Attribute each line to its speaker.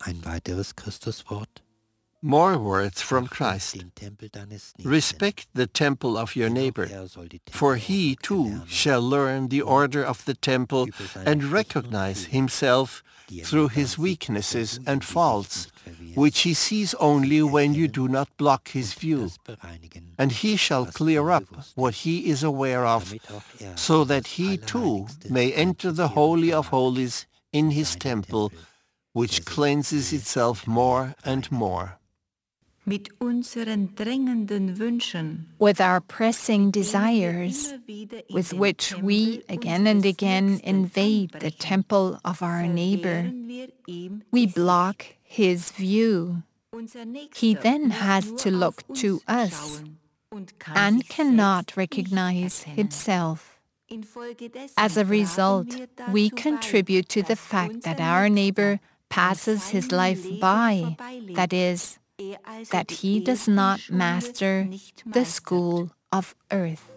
Speaker 1: Ein weiteres Christuswort.
Speaker 2: More words from Christ.
Speaker 1: Den Tempel deines Nächsten.
Speaker 2: Respect the temple of your
Speaker 1: Denn auch
Speaker 2: neighbor,
Speaker 1: er soll die
Speaker 2: for he
Speaker 1: Tempelordnung
Speaker 2: too
Speaker 1: lernen,
Speaker 2: shall learn the order of the temple
Speaker 1: über seine
Speaker 2: and
Speaker 1: Schwächen und
Speaker 2: recognize
Speaker 1: Fehler,
Speaker 2: himself
Speaker 1: die er
Speaker 2: through
Speaker 1: nur
Speaker 2: his
Speaker 1: dann sieht,
Speaker 2: weaknesses
Speaker 1: wenn du
Speaker 2: and
Speaker 1: ihm die Sicht
Speaker 2: faults,
Speaker 1: nicht verwehrst,
Speaker 2: which he sees only
Speaker 1: sich
Speaker 2: when you
Speaker 1: erkennen
Speaker 2: do not block his
Speaker 1: und
Speaker 2: view.
Speaker 1: das bereinigen,
Speaker 2: And he shall
Speaker 1: was
Speaker 2: clear
Speaker 1: ihm
Speaker 2: up
Speaker 1: bewusst
Speaker 2: what
Speaker 1: ist,
Speaker 2: he is aware of,
Speaker 1: damit auch er
Speaker 2: so
Speaker 1: in
Speaker 2: that
Speaker 1: das
Speaker 2: he too
Speaker 1: Allerheiligste
Speaker 2: may enter the
Speaker 1: einzukehren
Speaker 2: Holy of
Speaker 1: vermag,
Speaker 2: Holies in his
Speaker 1: seinen
Speaker 2: temple,
Speaker 1: Tempel,
Speaker 2: which
Speaker 1: der sich
Speaker 2: cleanses
Speaker 1: mehr
Speaker 2: itself
Speaker 1: und mehr
Speaker 2: more and
Speaker 1: reinigt.
Speaker 2: more.
Speaker 3: Mit unseren drängenden Wünschen,
Speaker 4: With our pressing
Speaker 3: mit denen wir
Speaker 4: desires,
Speaker 3: immer wieder in
Speaker 4: with
Speaker 3: den
Speaker 4: which we
Speaker 3: Tempel
Speaker 4: again and
Speaker 3: unseres
Speaker 4: again
Speaker 3: Nächsten
Speaker 4: invade the
Speaker 3: einbrechen,
Speaker 4: temple of our neighbor,
Speaker 3: verwehren wir ihm
Speaker 4: we
Speaker 3: die
Speaker 4: block
Speaker 3: Sicht.
Speaker 4: his view.
Speaker 3: Unser Nächster
Speaker 4: He then
Speaker 3: muss
Speaker 4: has
Speaker 3: nur
Speaker 4: to
Speaker 3: auf
Speaker 4: look
Speaker 3: uns
Speaker 4: to us
Speaker 3: schauen und kann
Speaker 4: and
Speaker 3: sich
Speaker 4: cannot
Speaker 3: selbst
Speaker 4: recognize
Speaker 3: nicht erkennen.
Speaker 4: himself.
Speaker 3: Infolgedessen
Speaker 4: As a
Speaker 3: tragen
Speaker 4: result,
Speaker 3: wir
Speaker 4: we
Speaker 3: dazu
Speaker 4: contribute to
Speaker 3: bei,
Speaker 4: the
Speaker 3: dass
Speaker 4: fact
Speaker 3: unser
Speaker 4: that our neighbor
Speaker 3: Nächster
Speaker 4: passes his life by, that is,
Speaker 3: er also
Speaker 4: that
Speaker 3: die
Speaker 4: he does
Speaker 3: erste
Speaker 4: not
Speaker 3: Schule
Speaker 4: master
Speaker 3: nicht
Speaker 4: the
Speaker 3: meistert.
Speaker 4: school of earth.